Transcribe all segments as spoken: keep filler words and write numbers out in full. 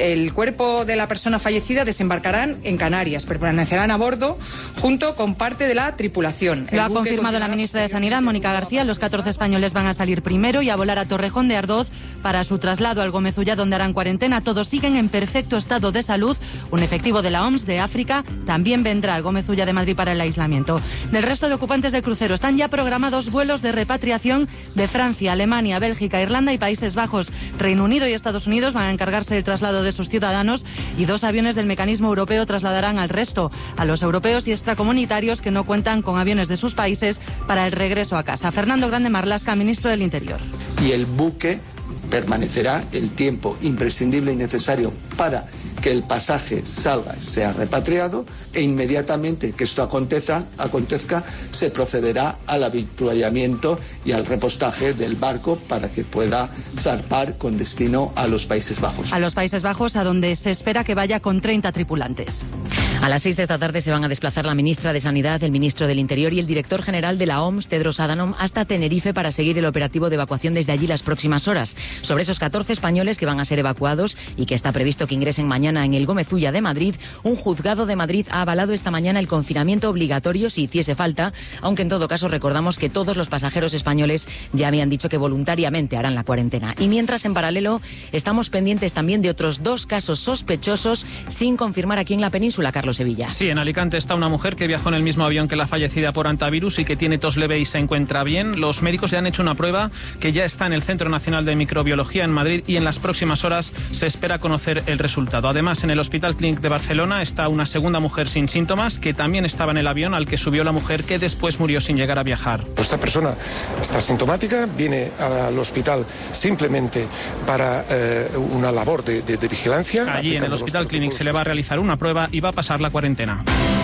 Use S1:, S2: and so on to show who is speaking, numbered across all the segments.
S1: el cuerpo de la persona fallecida desembarcarán en Canarias, permanecerán a bordo junto con parte de la tripulación.
S2: Lo ha confirmado la ministra de Sanidad, Mónica García. Los catorce españoles van a salir primero y a volar a Torrejón de Ardoz para su traslado al Gómez-Ullá, donde harán cuarentena. Todos siguen en perfecto estado de salud. Un efectivo de la O M S de África también vendrá al Gómez-Ullá de Madrid para el aislamiento. Del resto de ocupantes del crucero están ya programados vuelos de repatriación de Francia, Alemania, Bélgica, Irlanda y Países Bajos. Reino Unido y Estados Unidos van a encargarse del traslado de sus ciudadanos y dos aviones del mecanismo europeo trasladarán al resto, a los europeos y extracomunitarios que no cuentan con aviones de sus países para el regreso a casa. Fernando Grande Marlaska, ministro del Interior.
S3: Y el buque permanecerá el tiempo imprescindible y necesario para que el pasaje salga, sea repatriado, e inmediatamente que esto acontezca, acontezca se procederá al avituallamiento y al repostaje del barco para que pueda zarpar con destino a los Países Bajos.
S2: A los Países Bajos, a donde se espera que vaya con treinta tripulantes.
S4: A las seis de esta tarde se van a desplazar la ministra de Sanidad, el ministro del Interior y el director general de la O M S, Tedros Adhanom, hasta Tenerife para seguir el operativo de evacuación desde allí las próximas horas. Sobre esos catorce españoles que van a ser evacuados y que está previsto que ingresen mañana en el Gómez-Ullá de Madrid, un juzgado de Madrid ha avalado esta mañana el confinamiento obligatorio si hiciese falta, aunque en todo caso recordamos que todos los pasajeros españoles ya habían dicho que voluntariamente harán la cuarentena. Y mientras, en paralelo, estamos pendientes también de otros dos casos sospechosos sin confirmar aquí en la península, Carlos Sevilla.
S5: Sí, en Alicante está una mujer que viajó en el mismo avión que la fallecida por antivirus y que tiene tos leve y se encuentra bien. Los médicos le han hecho una prueba que ya está en el Centro Nacional de Microbiología en Madrid y en las próximas horas se espera conocer el resultado. Además, en el Hospital Clínic de Barcelona está una segunda mujer sin síntomas que también estaba en el avión al que subió la mujer, que después murió sin llegar a viajar.
S6: Esta persona está sintomática, viene al hospital simplemente para eh, una labor de, de, de vigilancia.
S5: Allí en el Hospital Clínic se le va a realizar una prueba y va a pasar la cuarentena.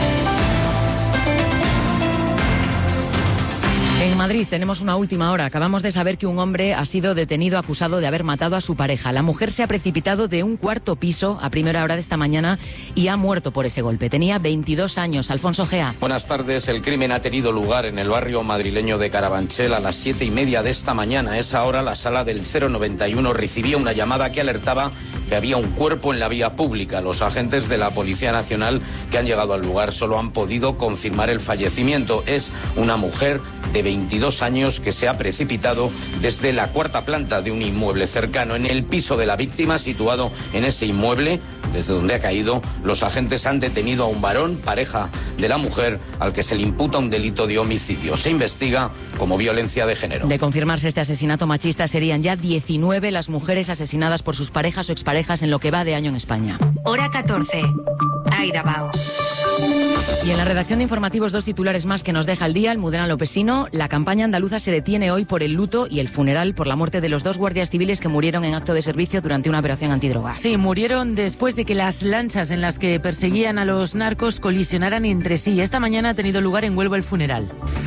S4: En Madrid tenemos una última hora. Acabamos de saber que un hombre ha sido detenido acusado de haber matado a su pareja. La mujer se ha precipitado de un cuarto piso a primera hora de esta mañana y ha muerto por ese golpe. Tenía veintidós años. Alfonso Gea.
S7: Buenas tardes. El crimen ha tenido lugar en el barrio madrileño de Carabanchel a las siete y media de esta mañana. A esa hora la sala del cero noventa y uno recibía una llamada que alertaba que había un cuerpo en la vía pública. Los agentes de la Policía Nacional que han llegado al lugar solo han podido confirmar el fallecimiento. Es una mujer de veintidós años que se ha precipitado desde la cuarta planta de un inmueble cercano. En el piso de la víctima, situado en ese inmueble, desde donde ha caído, los agentes han detenido a un varón, pareja de la mujer, al que se le imputa un delito de homicidio. Se investiga como violencia de género.
S4: De confirmarse este asesinato machista, serían ya diecinueve las mujeres asesinadas por sus parejas o exparejas en lo que va de año en España.
S8: Hora catorce. Aira Bao.
S4: Y en la redacción de informativos, dos titulares más que nos deja el día. Almudena Lopesino: la campaña andaluza se detiene hoy por el luto y el funeral por la muerte de los dos guardias civiles que murieron en acto de servicio durante una operación antidrogas.
S9: Sí, murieron después de que las lanchas en las que perseguían a los narcos colisionaran entre sí. Esta mañana ha tenido lugar en Huelva el funeral.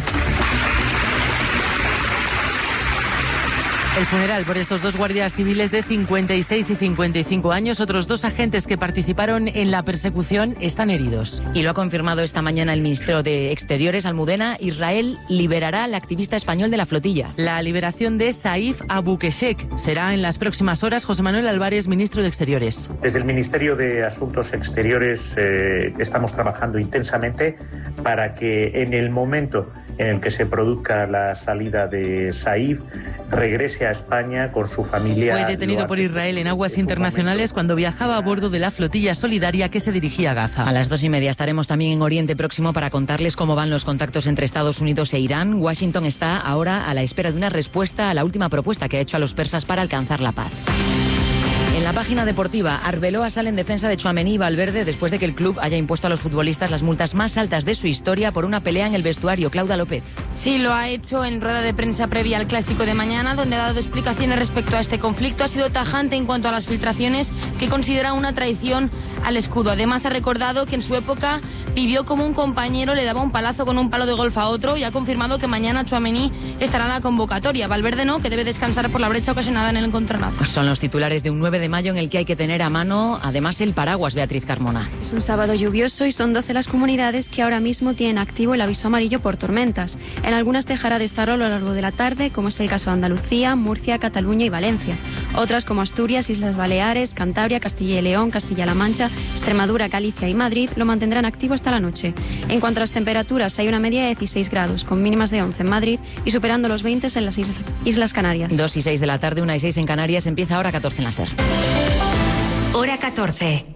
S9: El funeral por estos dos guardias civiles de cincuenta y seis y cincuenta y cinco años. Otros dos agentes que participaron en la persecución están heridos.
S4: Y lo ha confirmado esta mañana el ministro de Exteriores, Almudena. Israel liberará al activista español de la flotilla.
S9: La liberación de Saif Abukeshek será en las próximas horas. José Manuel Álvarez, ministro de Exteriores.
S10: Desde el Ministerio de Asuntos Exteriores eh, estamos trabajando intensamente para que en el momento en el que se produzca la salida de Saif, regrese a España con su familia.
S9: Fue detenido por Israel en aguas internacionales cuando viajaba a bordo de la flotilla solidaria que se dirigía a Gaza.
S4: A las dos y media estaremos también en Oriente Próximo para contarles cómo van los contactos entre Estados Unidos e Irán. Washington está ahora a la espera de una respuesta a la última propuesta que ha hecho a los persas para alcanzar la paz. En la página deportiva, Arbeloa sale en defensa de Tchouaméni y Valverde después de que el club haya impuesto a los futbolistas las multas más altas de su historia por una pelea en el vestuario. Claudia López.
S11: Sí, lo ha hecho en rueda de prensa previa al Clásico de mañana, donde ha dado explicaciones respecto a este conflicto. Ha sido tajante en cuanto a las filtraciones que considera una traición al escudo. Además ha recordado que en su época vivió como un compañero le daba un palazo con un palo de golf a otro y ha confirmado que mañana Tchouaméni estará en la convocatoria. Valverde no, que debe descansar por la brecha ocasionada en el encontronazo.
S4: Son los titulares de un nueve de mayo en el que hay que tener a mano además el paraguas, Beatriz Carmona.
S12: Es un sábado lluvioso y son doce las comunidades que ahora mismo tienen activo el aviso amarillo por tormentas. En algunas dejará de estar a lo largo de la tarde, como es el caso de Andalucía, Murcia, Cataluña y Valencia. Otras como Asturias, Islas Baleares, Cantabria, Castilla y León, Castilla-La Mancha, Extremadura, Galicia y Madrid lo mantendrán activo hasta la noche. En cuanto a las temperaturas, hay una media de dieciséis grados, con mínimas de once en Madrid y superando los veinte en las Islas, Islas Canarias.
S4: dos y seis de la tarde, una y seis en Canarias, empieza hora catorce en la SER.
S8: Hora catorce.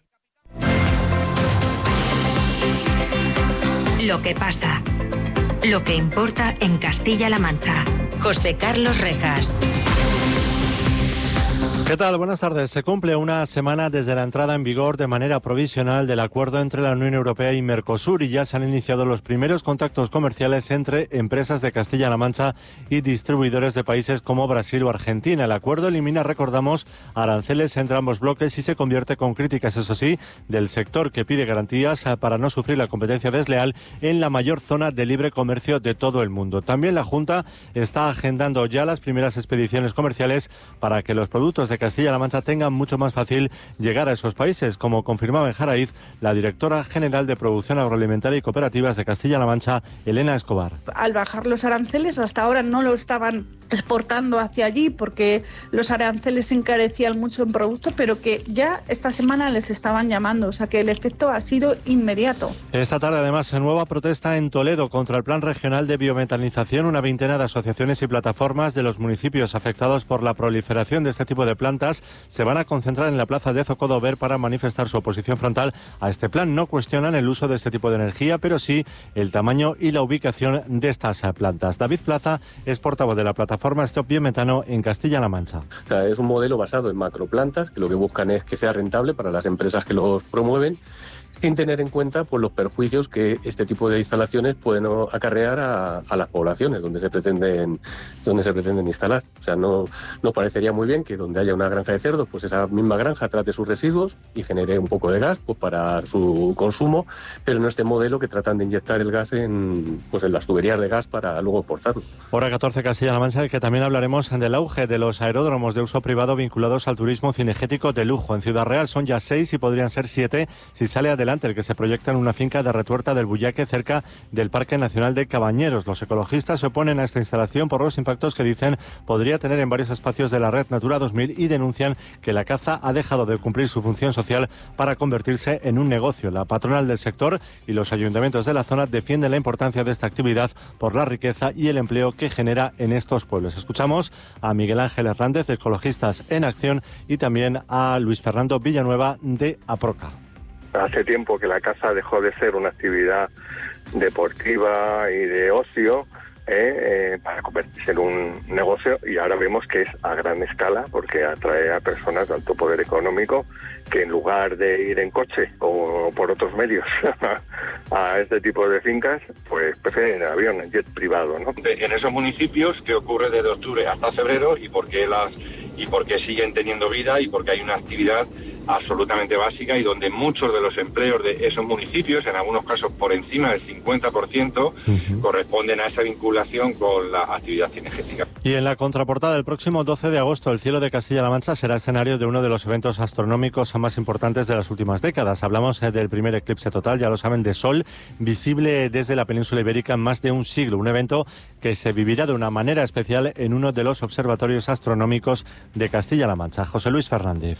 S8: Lo que pasa. Lo que importa en Castilla-La Mancha. José Carlos Rejas.
S13: ¿Qué tal? Buenas tardes. Se cumple una semana desde la entrada en vigor de manera provisional del acuerdo entre la Unión Europea y Mercosur y ya se han iniciado los primeros contactos comerciales entre empresas de Castilla-La Mancha y distribuidores de países como Brasil o Argentina. El acuerdo elimina, recordamos, aranceles entre ambos bloques y se convierte, con críticas, eso sí, del sector que pide garantías para no sufrir la competencia desleal, en la mayor zona de libre comercio de todo el mundo. También la Junta está agendando ya las primeras expediciones comerciales para que los productos de Castilla-La Mancha tengan mucho más fácil llegar a esos países, como confirmaba en Jaraíz la directora general de Producción Agroalimentaria y Cooperativas de Castilla-La Mancha, Elena Escobar.
S14: Al bajar los aranceles, hasta ahora no lo estaban exportando hacia allí porque los aranceles se encarecían mucho en productos, pero que ya esta semana les estaban llamando, o sea que el efecto ha sido inmediato.
S13: Esta tarde además nueva protesta en Toledo contra el Plan Regional de Biometanización. Una veintena de asociaciones y plataformas de los municipios afectados por la proliferación de este tipo de plantas se van a concentrar en la plaza de Zocodover para manifestar su oposición frontal a este plan. No cuestionan el uso de este tipo de energía, pero sí el tamaño y la ubicación de estas plantas. David Plaza es portavoz de la plataforma Stop Biometano en Castilla-La Mancha.
S15: O sea, es un modelo basado en macroplantas que lo que buscan es que sea rentable para las empresas que los promueven, sin tener en cuenta pues, los perjuicios que este tipo de instalaciones pueden acarrear a, a las poblaciones donde se pretenden donde se pretenden instalar. O sea, no nos parecería muy bien que donde haya una granja de cerdos, pues esa misma granja trate sus residuos y genere un poco de gas pues, para su consumo, pero no este modelo que tratan de inyectar el gas en, pues, en las tuberías de gas para luego exportarlo.
S13: Hora catorce, Castilla-La Mancha, que también hablaremos del auge de los aeródromos de uso privado vinculados al turismo cinegético de lujo. En Ciudad Real son ya seis y podrían ser siete si sale adelante el que se proyecta en una finca de Retuerta del Bullaque, cerca del Parque Nacional de Cabañeros. Los ecologistas se oponen a esta instalación por los impactos que dicen podría tener en varios espacios de la red Natura dos mil y denuncian que la caza ha dejado de cumplir su función social para convertirse en un negocio. La patronal del sector y los ayuntamientos de la zona defienden la importancia de esta actividad por la riqueza y el empleo que genera en estos pueblos. Escuchamos a Miguel Ángel Hernández, de Ecologistas en Acción, y también a Luis Fernando Villanueva, de APROCA.
S16: Hace tiempo que la caza dejó de ser una actividad deportiva y de ocio eh, eh, para convertirse en un negocio, y ahora vemos que es a gran escala porque atrae a personas de alto poder económico que en lugar de ir en coche o por otros medios a este tipo de fincas, pues prefieren el avión, el jet privado, ¿no?
S17: En esos municipios, ¿qué ocurre desde octubre hasta febrero y por qué las y por qué siguen teniendo vida y porque hay una actividad absolutamente básica y donde muchos de los empleos de esos municipios, en algunos casos por encima del cincuenta por ciento, uh-huh. corresponden a esa vinculación con la actividad cinegética.
S13: Y en la contraportada, el próximo doce de agosto, el cielo de Castilla-La Mancha será escenario de uno de los eventos astronómicos más importantes de las últimas décadas. Hablamos del primer eclipse total, ya lo saben, de sol, visible desde la península ibérica en más de un siglo. Un evento que se vivirá de una manera especial en uno de los observatorios astronómicos de Castilla-La Mancha. José Luis Fernández.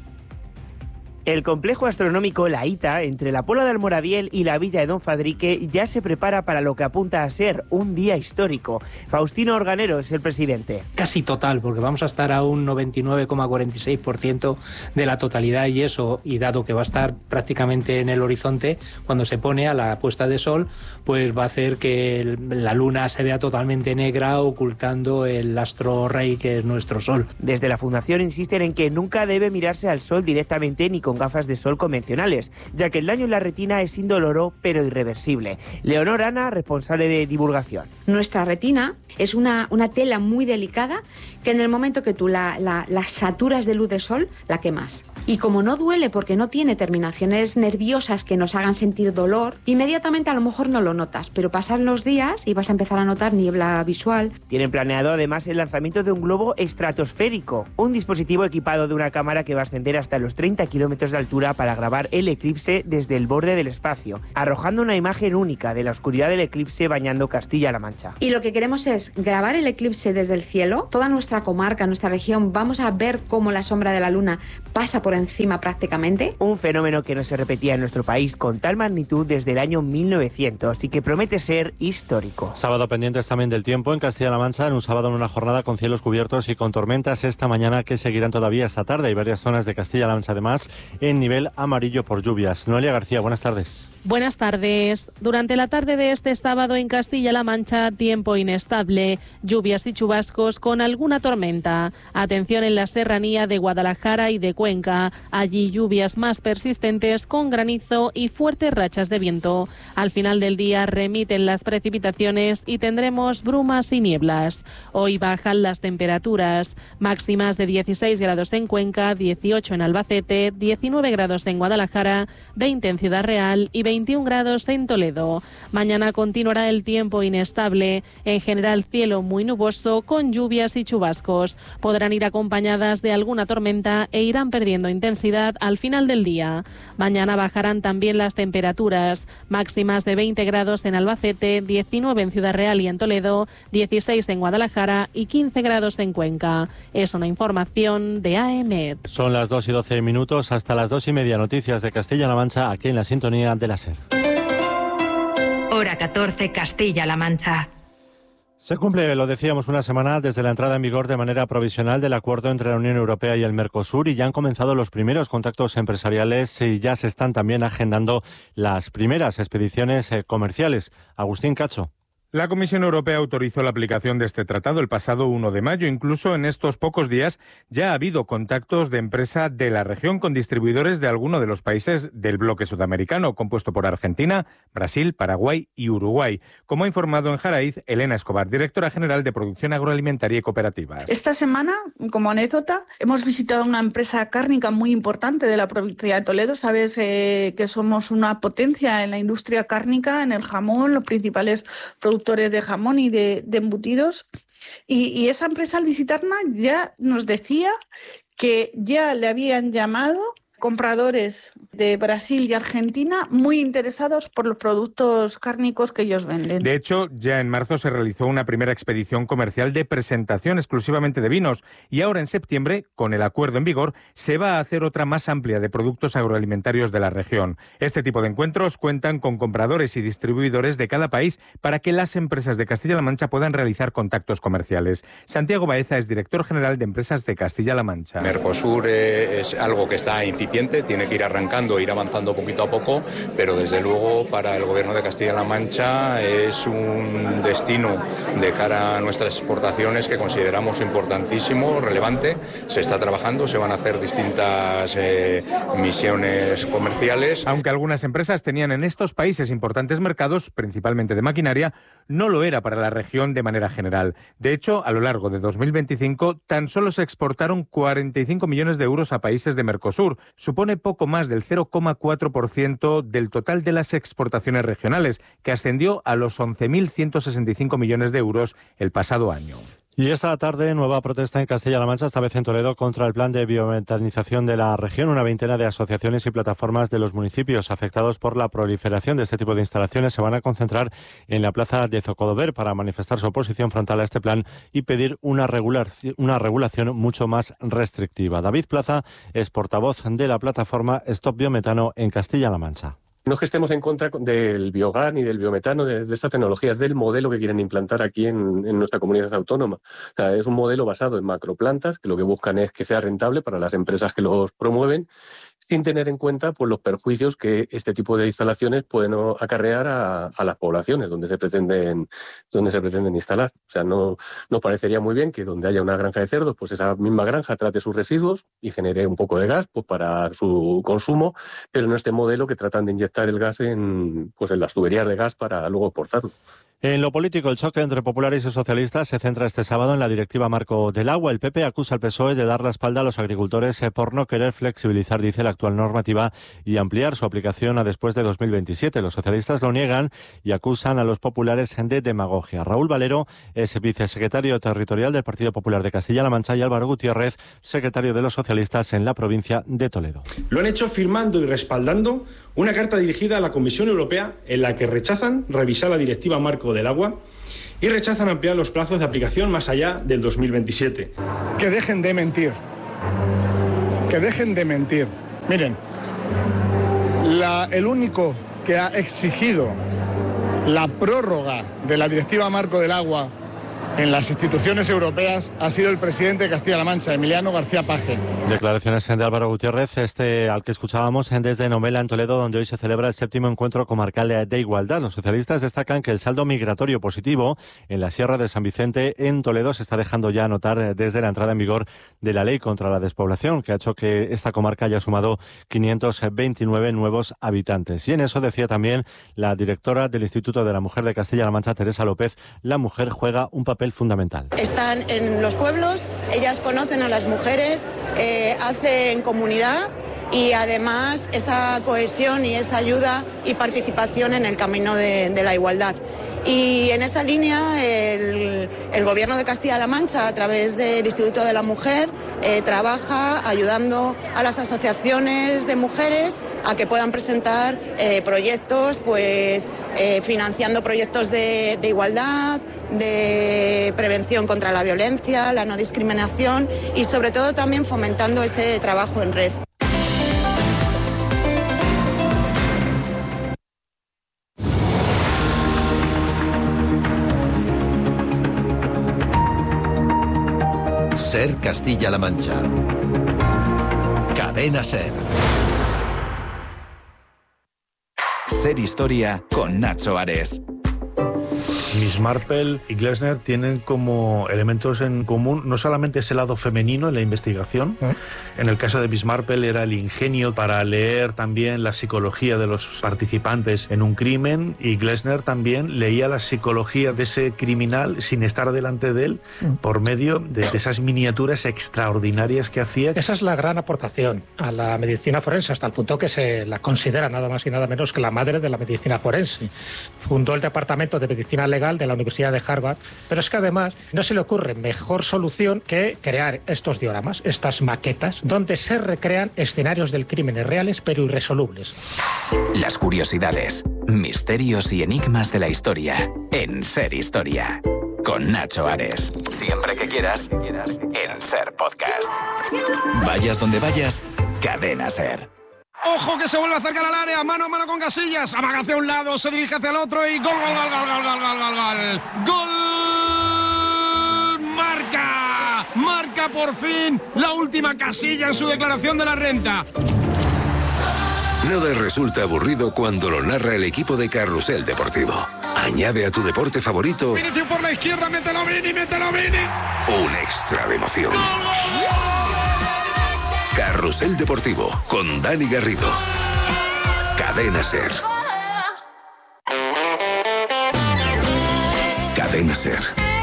S18: El complejo astronómico La Hita, entre la Pola de Almoradiel y la Villa de Don Fadrique, ya se prepara para lo que apunta a ser un día histórico. Faustino Organero es el presidente.
S19: Casi total, porque vamos a estar a un noventa y nueve coma cuarenta y seis por ciento de la totalidad, y eso, y dado que va a estar prácticamente en el horizonte, cuando se pone a la puesta de sol, pues va a hacer que la luna se vea totalmente negra, ocultando el astro rey que es nuestro sol.
S18: Desde la Fundación insisten en que nunca debe mirarse al sol directamente ni con con gafas de sol convencionales, ya que el daño en la retina es indoloro pero irreversible. Leonor Ana, responsable de divulgación.
S20: Nuestra retina es una, una tela muy delicada que en el momento que tú la, la, la saturas de luz de sol, la quemas. Y como no duele porque no tiene terminaciones nerviosas que nos hagan sentir dolor, inmediatamente a lo mejor no lo notas, pero pasan los días y vas a empezar a notar niebla visual.
S18: Tienen planeado además el lanzamiento de un globo estratosférico, un dispositivo equipado de una cámara que va a ascender hasta los treinta kilómetros de altura para grabar el eclipse desde el borde del espacio, arrojando una imagen única de la oscuridad del eclipse bañando Castilla-La Mancha.
S20: Y lo que queremos es grabar el eclipse desde el cielo, toda nuestra comarca, nuestra región, vamos a ver cómo la sombra de la luna pasa por encima prácticamente.
S18: Un fenómeno que no se repetía en nuestro país con tal magnitud desde el año mil novecientos y que promete ser histórico.
S13: Sábado pendientes también del tiempo en Castilla-La Mancha, en un sábado en una jornada con cielos cubiertos y con tormentas esta mañana que seguirán todavía esta tarde. Hay varias zonas de Castilla-La Mancha además en nivel amarillo por lluvias. Noelia García, buenas tardes.
S21: Buenas tardes. Durante la tarde de este sábado en Castilla-La Mancha, tiempo inestable, lluvias y chubascos con alguna tormenta. Atención en la serranía de Guadalajara y de Cuenca. Allí lluvias más persistentes con granizo y fuertes rachas de viento. Al final del día remiten las precipitaciones y tendremos brumas y nieblas. Hoy bajan las temperaturas, máximas de dieciséis grados en Cuenca, dieciocho en Albacete, diecinueve grados en Guadalajara, veinte en Ciudad Real y veintiún grados en Toledo. Mañana continuará el tiempo inestable, en general cielo muy nuboso con lluvias y chubascos. Podrán ir acompañadas de alguna tormenta e irán perdiendo intensidad al final del día. Mañana bajarán también las temperaturas, máximas de veinte grados en Albacete, diecinueve en Ciudad Real y en Toledo, dieciséis en Guadalajara y quince grados en Cuenca. Es una información de A E M E T.
S13: Son las dos y doce minutos, hasta las dos y media noticias de Castilla-La Mancha, aquí en la sintonía de la SER.
S8: Hora catorce, Castilla-La Mancha.
S13: Se cumple, lo decíamos, una semana desde la entrada en vigor de manera provisional del acuerdo entre la Unión Europea y el Mercosur y ya han comenzado los primeros contactos empresariales y ya se están también agendando las primeras expediciones comerciales. Agustín Cacho.
S22: La Comisión Europea autorizó la aplicación de este tratado el pasado uno de mayo. Incluso en estos pocos días ya ha habido contactos de empresa de la región con distribuidores de alguno de los países del bloque sudamericano, compuesto por Argentina, Brasil, Paraguay y Uruguay. Como ha informado en Jaraiz, Elena Escobar, directora general de Producción Agroalimentaria y Cooperativas.
S14: Esta semana, como anécdota, hemos visitado una empresa cárnica muy importante de la provincia de Toledo. Sabes eh, que somos una potencia en la industria cárnica, en el jamón, los principales productores de jamón y de, de embutidos, y, y esa empresa al visitarnos ya nos decía que ya le habían llamado compradores de Brasil y Argentina muy interesados por los productos cárnicos que ellos venden.
S22: De hecho, ya en marzo se realizó una primera expedición comercial de presentación exclusivamente de vinos y ahora en septiembre, con el acuerdo en vigor, se va a hacer otra más amplia de productos agroalimentarios de la región. Este tipo de encuentros cuentan con compradores y distribuidores de cada país para que las empresas de Castilla-La Mancha puedan realizar contactos comerciales. Santiago Baeza es director general de Empresas de Castilla-La Mancha.
S23: Mercosur eh, es algo que está incipiente, tiene que ir arrancando, ir avanzando poquito a poco, pero desde luego para el Gobierno de Castilla-La Mancha es un destino de cara a nuestras exportaciones que consideramos importantísimo, relevante. Se está trabajando, se van a hacer distintas eh, misiones comerciales.
S22: Aunque algunas empresas tenían en estos países importantes mercados, principalmente de maquinaria, no lo era para la región de manera general. De hecho, a lo largo de dos mil veinticinco, tan solo se exportaron cuarenta y cinco millones de euros a países de Mercosur. Supone poco más del cero coma cuatro por ciento del total de las exportaciones regionales, que ascendió a los once mil ciento sesenta y cinco millones de euros el pasado año.
S13: Y esta tarde, nueva protesta en Castilla-La Mancha, esta vez en Toledo, contra el plan de biometanización de la región. Una veintena de asociaciones y plataformas de los municipios afectados por la proliferación de este tipo de instalaciones se van a concentrar en la plaza de Zocodover para manifestar su oposición frontal a este plan y pedir una, regular, una regulación mucho más restrictiva. David Plaza es portavoz de la plataforma Stop Biometano en Castilla-La Mancha.
S15: No es que estemos en contra del biogás ni del biometano, de, de esta tecnología, es del modelo que quieren implantar aquí en, en nuestra comunidad autónoma. O sea, es un modelo basado en macroplantas, que lo que buscan es que sea rentable para las empresas que los promueven, sin tener en cuenta pues los perjuicios que este tipo de instalaciones pueden acarrear a, a las poblaciones donde se pretenden donde se pretenden instalar. O sea, no nos parecería muy bien que donde haya una granja de cerdos, pues esa misma granja trate sus residuos y genere un poco de gas pues para su consumo, pero no este modelo que tratan de inyectar el gas en pues en las tuberías de gas para luego exportarlo.
S13: En lo político, el choque entre populares y socialistas se centra este sábado en la Directiva Marco del Agua. El P P acusa al P S O E de dar la espalda a los agricultores por no querer flexibilizar, dice, la actual normativa y ampliar su aplicación a después de dos mil veintisiete. Los socialistas lo niegan y acusan a los populares de demagogia. Raúl Valero es vicesecretario territorial del Partido Popular de Castilla-La Mancha y Álvaro Gutiérrez, secretario de los socialistas en la provincia de Toledo.
S1: Lo han hecho firmando y respaldando una carta dirigida a la Comisión Europea en la que rechazan revisar la Directiva Marco del Agua y rechazan ampliar los plazos de aplicación más allá del dos mil veintisiete.
S2: Que dejen de mentir. Que dejen de mentir. Miren, la, el único que ha exigido la prórroga de la Directiva Marco del Agua en las instituciones europeas ha sido el presidente de Castilla-La Mancha, Emiliano García Paje.
S13: Declaraciones de Álvaro Gutiérrez, este al que escuchábamos desde Novela en Toledo, donde hoy se celebra el séptimo encuentro comarcal de igualdad. Los socialistas destacan que el saldo migratorio positivo en la Sierra de San Vicente, en Toledo, se está dejando ya notar desde la entrada en vigor de la ley contra la despoblación, que ha hecho que esta comarca haya sumado quinientos veintinueve nuevos habitantes. Y en eso decía también la directora del Instituto de la Mujer de Castilla-La Mancha, Teresa López: la mujer juega un papel fundamental.
S3: Están en los pueblos, ellas conocen a las mujeres, eh, hacen comunidad y además esa cohesión y esa ayuda y participación en el camino de, de la igualdad. Y en esa línea el, el Gobierno de Castilla-La Mancha, a través del Instituto de la Mujer, eh, trabaja ayudando a las asociaciones de mujeres a que puedan presentar eh, proyectos, pues eh, financiando proyectos de, de igualdad, de prevención contra la violencia, la no discriminación y sobre todo también fomentando ese trabajo en red.
S24: Ser Castilla-La Mancha. Cadena Ser. Ser Historia con Nacho Ares.
S25: Miss Marple y Glessner tienen como elementos en común no solamente ese lado femenino en la investigación. ¿Eh? En el caso de Miss Marple era el ingenio para leer también la psicología de los participantes en un crimen, y Glessner también leía la psicología de ese criminal sin estar delante de él, ¿eh? por medio de, de esas miniaturas extraordinarias que hacía.
S26: Esa es la gran aportación a la medicina forense, hasta el punto que se la considera nada más y nada menos que la madre de la medicina forense. Fundó el Departamento de Medicina Legal de la Universidad de Harvard, pero es que además no se le ocurre mejor solución que crear estos dioramas, estas maquetas, donde se recrean escenarios del crimen reales pero irresolubles.
S24: Las curiosidades, misterios y enigmas de la historia en Ser Historia con Nacho Ares. Siempre que quieras, en Ser Podcast. Vayas donde vayas, Cadena Ser.
S27: Ojo que se vuelve a acercar al área, mano a mano con Casillas, amaga hacia un lado, se dirige hacia el otro y gol, gol, gol, gol, gol, gol, gol, gol, gol, gol, marca, marca por fin la última Casilla en su declaración de la renta.
S28: Nada resulta aburrido cuando lo narra el equipo de Carrusel Deportivo. Añade a tu deporte favorito
S27: Vinicius por la izquierda, mételo Vini, mételo Vini.
S28: un extra de emoción. ¡Gol, gol, gol! Carrusel Deportivo con Dani Garrido. Cadena Ser. Cadena Ser.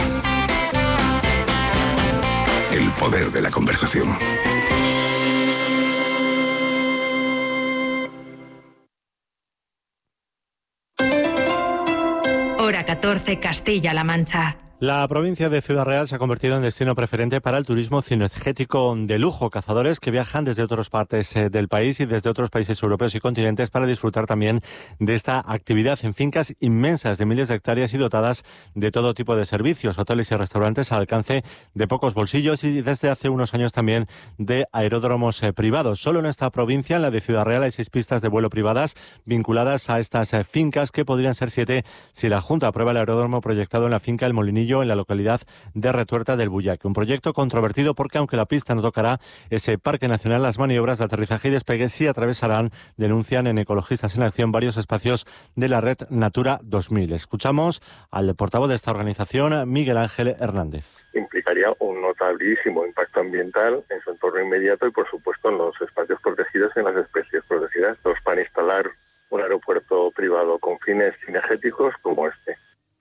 S28: El poder de la conversación.
S8: Hora catorce, Castilla-La Mancha.
S13: La provincia de Ciudad Real se ha convertido en destino preferente para el turismo cinegético de lujo. Cazadores que viajan desde otras partes del país y desde otros países europeos y continentes para disfrutar también de esta actividad en fincas inmensas de miles de hectáreas y dotadas de todo tipo de servicios, hoteles y restaurantes al alcance de pocos bolsillos y desde hace unos años también de aeródromos eh, privados. Solo en esta provincia, en la de Ciudad Real, hay seis pistas de vuelo privadas vinculadas a estas eh, fincas, que podrían ser siete si la Junta aprueba el aeródromo proyectado en la finca El Molinillo Mollinillo, en la localidad de Retuerta del Bullaque. Un proyecto controvertido porque, aunque la pista no tocará ese parque nacional, las maniobras de aterrizaje y despegue sí atravesarán, denuncian en Ecologistas en Acción, varios espacios de la red Natura dos mil. Escuchamos al portavoz de esta organización, Miguel Ángel Hernández.
S16: Implicaría un notabilísimo impacto ambiental en su entorno inmediato y, por supuesto, en los espacios protegidos y en las especies protegidas. Los para instalar un aeropuerto privado con fines cinegéticos como este.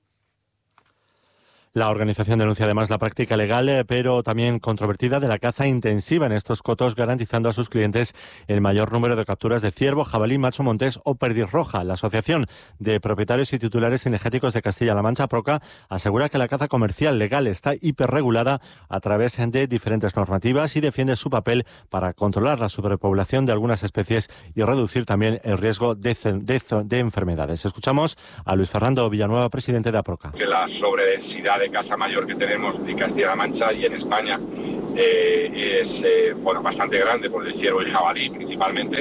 S13: La organización denuncia además la práctica legal, eh, pero también controvertida, de la caza intensiva en estos cotos, garantizando a sus clientes el mayor número de capturas de ciervo, jabalí, macho montés o perdiz roja. La Asociación de Propietarios y Titulares Cinegéticos de Castilla-La Mancha, Proca, asegura que la caza comercial legal está hiperregulada a través de diferentes normativas y defiende su papel para controlar la superpoblación de algunas especies y reducir también el riesgo de, de, de enfermedades. Escuchamos a Luis Fernando Villanueva, presidente de APROCA.
S17: Que la sobredensidad de caza mayor que tenemos en Castilla-La Mancha y en España eh, es eh, bueno, bastante grande por el ciervo y jabalí principalmente,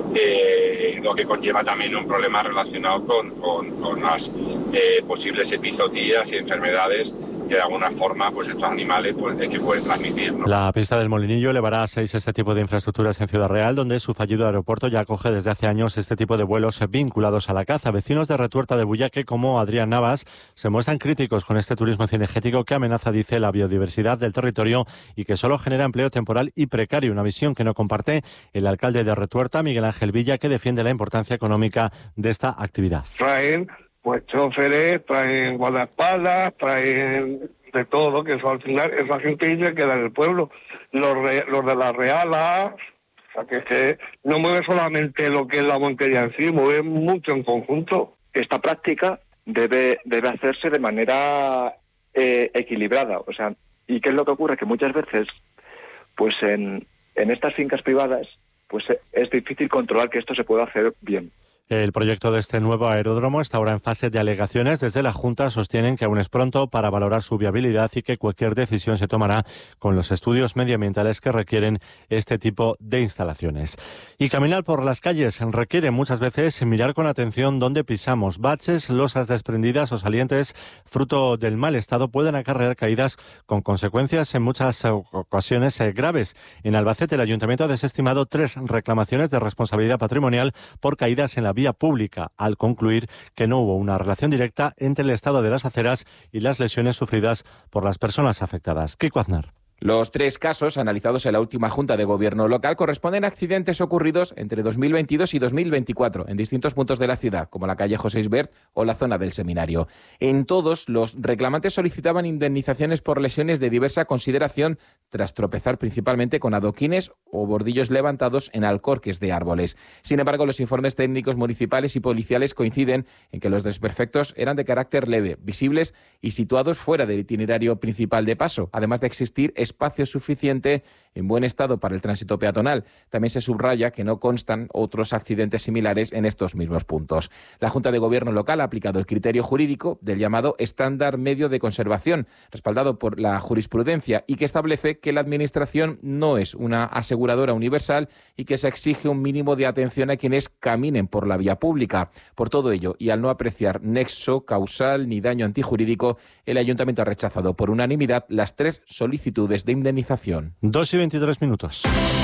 S17: eh, lo que conlleva también un problema relacionado con, con, con las eh, posibles epizootías y enfermedades que de alguna forma pues estos animales pues que pueden transmitir, ¿no?
S13: La pista del Molinillo elevará a seis este tipo de infraestructuras en Ciudad Real, donde su fallido aeropuerto ya acoge desde hace años este tipo de vuelos vinculados a la caza. Vecinos de Retuerta del Bullaque, como Adrián Navas, se muestran críticos con este turismo cinegético que amenaza, dice, la biodiversidad del territorio y que solo genera empleo temporal y precario, una visión que no comparte el alcalde de Retuerta, Miguel Ángel Villa, que defiende la importancia económica de esta actividad.
S4: Traen pues choferes, traen guardaespaldas, traen de todo, que eso al final esa gente se queda en el pueblo. Los, re, los de la Reala, o sea que, que no mueve solamente lo que es la montería en sí, mueve mucho en conjunto.
S5: Esta práctica debe, debe hacerse de manera eh, equilibrada, o sea, ¿y qué es lo que ocurre? Que muchas veces, pues en, en estas fincas privadas, pues es difícil controlar que esto se pueda hacer bien.
S13: El proyecto de este nuevo aeródromo está ahora en fase de alegaciones. Desde la Junta sostienen que aún es pronto para valorar su viabilidad y que cualquier decisión se tomará con los estudios medioambientales que requieren este tipo de instalaciones. Y caminar por las calles requiere muchas veces mirar con atención dónde pisamos. Baches, losas desprendidas o salientes, fruto del mal estado, pueden acarrear caídas con consecuencias en muchas ocasiones graves. En Albacete, el Ayuntamiento ha desestimado tres reclamaciones de responsabilidad patrimonial por caídas en la vía pública, al concluir que no hubo una relación directa entre el estado de las aceras y las lesiones sufridas por las personas afectadas. Kiko Aznar.
S6: Los tres casos analizados en la última Junta de Gobierno local corresponden a accidentes ocurridos entre dos mil veintidós y dos mil veinticuatro en distintos puntos de la ciudad, como la calle José Isbert o la zona del Seminario. En todos, los reclamantes solicitaban indemnizaciones por lesiones de diversa consideración tras tropezar principalmente con adoquines o bordillos levantados en alcorques de árboles. Sin embargo, los informes técnicos municipales y policiales coinciden en que los desperfectos eran de carácter leve, visibles y situados fuera del itinerario principal de paso, además de existir espacio suficiente en buen estado para el tránsito peatonal. También se subraya que no constan otros accidentes similares en estos mismos puntos. La Junta de Gobierno local ha aplicado el criterio jurídico del llamado estándar medio de conservación, respaldado por la jurisprudencia y que establece que la Administración no es una aseguradora universal y que se exige un mínimo de atención a quienes caminen por la vía pública. Por todo ello, y al no apreciar nexo causal ni daño antijurídico, el Ayuntamiento ha rechazado por unanimidad las tres solicitudes de indemnización.
S13: Dos y veintitrés minutos.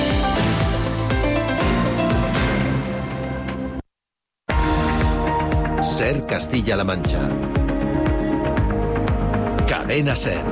S7: Ser Castilla-La Mancha. Cadena Ser.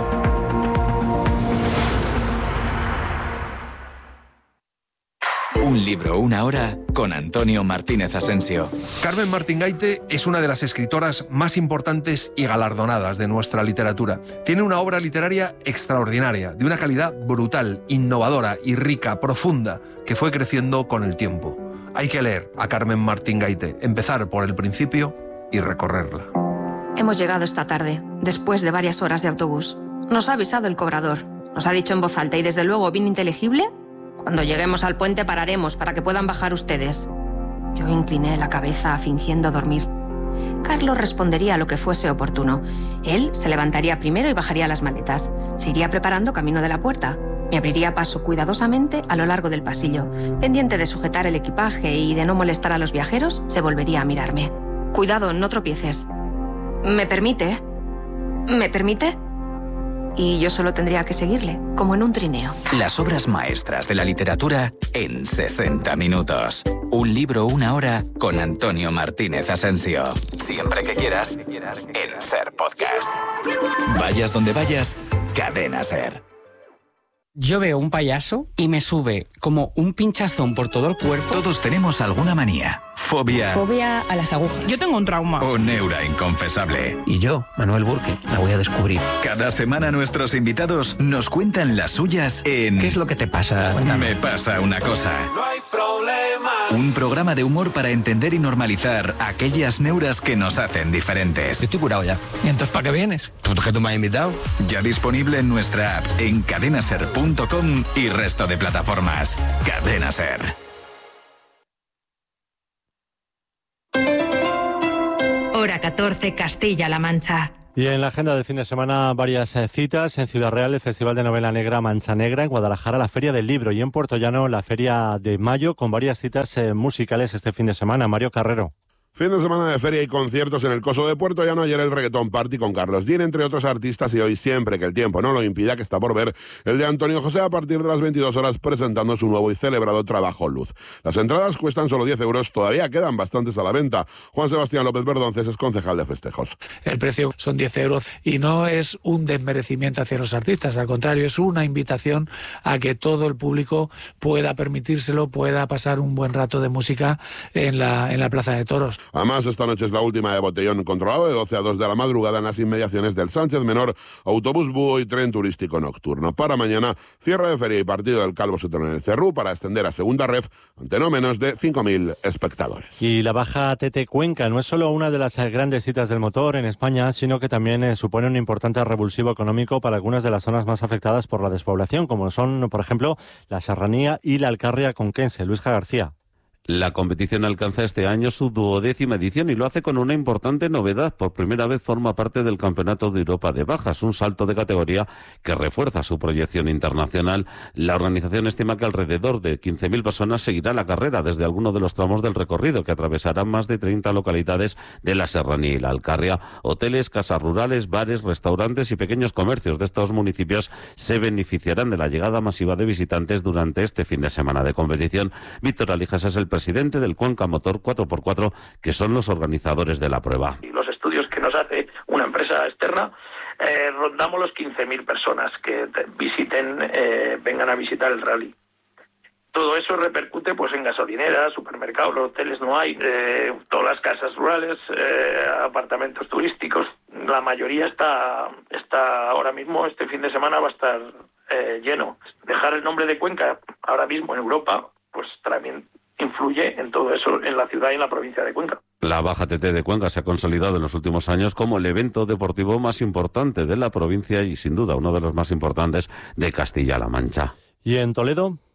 S24: Un libro, una hora, con Antonio Martínez Asensio.
S27: Carmen Martín Gaite es una de las escritoras más importantes y galardonadas de nuestra literatura. Tiene una obra literaria extraordinaria, de una calidad brutal, innovadora y rica, profunda, que fue creciendo con el tiempo. Hay que leer a Carmen Martín Gaite, empezar por el principio y recorrerla.
S9: Hemos llegado esta tarde, después de varias horas de autobús. Nos ha avisado el cobrador. Nos ha dicho en voz alta y desde luego bien inteligible: cuando lleguemos al puente pararemos para que puedan bajar ustedes. Yo incliné la cabeza fingiendo dormir. Carlos respondería a lo que fuese oportuno. Él se levantaría primero y bajaría las maletas. Se iría preparando camino de la puerta. Me abriría paso cuidadosamente a lo largo del pasillo. Pendiente de sujetar el equipaje y de no molestar a los viajeros, se volvería a mirarme. Cuidado, no tropieces. ¿Me permite? ¿Me permite? Y yo solo tendría que seguirle, como en un trineo.
S24: Las obras maestras de la literatura en sesenta minutos. Un libro, una hora, con Antonio Martínez Asensio. Siempre que quieras, en SER Podcast. Vayas donde vayas, Cadena SER.
S10: Yo veo un payaso y me sube como un pinchazón por todo el cuerpo.
S24: Todos tenemos alguna manía, fobia...
S11: Fobia a las agujas. Yo tengo un trauma.
S24: O neura inconfesable.
S11: Y yo, Manuel Burke, la voy a descubrir.
S24: Cada semana nuestros invitados nos cuentan las suyas en...
S11: ¿Qué es lo que te pasa? Cuéntame.
S24: Me pasa una cosa.
S11: No hay problema.
S24: Un programa de humor para entender y normalizar aquellas neuras que nos hacen diferentes.
S11: Estoy curado ya. ¿Y entonces para qué vienes? ¿Por qué tú me has invitado?
S24: Ya disponible en nuestra app, en cadenaser punto com y resto de plataformas. Cadena SER.
S8: Hora catorce, Castilla-La Mancha.
S13: Y en la agenda del fin de semana varias eh, citas. En Ciudad Real, el Festival de Novela Negra Mancha Negra. En Guadalajara, la Feria del Libro. Y en Puerto Llano, la Feria de Mayo, con varias citas eh, musicales este fin de semana. Mario Carrero.
S12: Fin de semana de feria y conciertos en el Coso de Puerto Llano. Ayer el Reggaeton Party con Carlos Jean, entre otros artistas, y hoy, siempre que el tiempo no lo impida, que está por ver, el de Antonio José a partir de las veintidós horas presentando su nuevo y celebrado trabajo Luz. Las entradas cuestan solo diez euros, todavía quedan bastantes a la venta. Juan Sebastián López Verdonces es concejal de festejos.
S14: El precio son diez euros y no es un desmerecimiento hacia los artistas, al contrario, es una invitación a que todo el público pueda permitírselo, pueda pasar un buen rato de música en la, en la Plaza de Toros.
S12: Además, esta noche es la última de Botellón controlado de doce a dos de la madrugada en las inmediaciones del Sánchez Menor, autobús búho y tren turístico nocturno. Para mañana, cierre de feria y partido del Calvo Sotelo en el Cerrú para extender a segunda ref ante no menos de cinco mil espectadores.
S13: Y la Baja Tete Cuenca no es solo una de las grandes citas del motor en España, sino que también eh, supone un importante revulsivo económico para algunas de las zonas más afectadas por la despoblación, como son, por ejemplo, la Serranía y la Alcarria conquense. Luisja García.
S18: La competición alcanza este año su duodécima edición y lo hace con una importante novedad. Por primera vez forma parte del Campeonato de Europa de Bajas, un salto de categoría que refuerza su proyección internacional. La organización estima que alrededor de quince mil personas seguirán la carrera desde alguno de los tramos del recorrido, que atravesarán más de treinta localidades de la Serranía y la Alcarria. Hoteles, casas rurales, bares, restaurantes y pequeños comercios de estos municipios se beneficiarán de la llegada masiva de visitantes durante este fin de semana de competición. Víctor Alijas es el presidente del Cuenca Motor cuatro por cuatro, que son los organizadores de la prueba.
S19: Los estudios que nos hace una empresa externa, eh, rondamos los quince mil personas que visiten, eh, vengan a visitar el rally. Todo eso repercute pues en gasolineras, supermercados, los hoteles no hay, eh, todas las casas rurales, eh, apartamentos turísticos. La mayoría está, está ahora mismo, este fin de semana va a estar eh, lleno. Dejar el nombre de Cuenca ahora mismo en Europa, pues también influye en todo eso, en la ciudad y en la provincia de Cuenca.
S18: La Baja T T de Cuenca se ha consolidado en los últimos años como el evento deportivo más importante de la provincia y sin duda uno de los más importantes de Castilla-La Mancha.
S13: ¿Y en Toledo?